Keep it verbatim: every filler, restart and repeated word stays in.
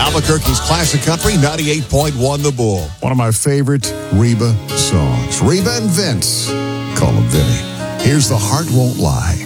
Albuquerque's Classic Country, ninety-eight point one The Bull. One of my favorite Reba songs. Reba and Vince. Call him Vinny. Here's The Heart Won't Lie.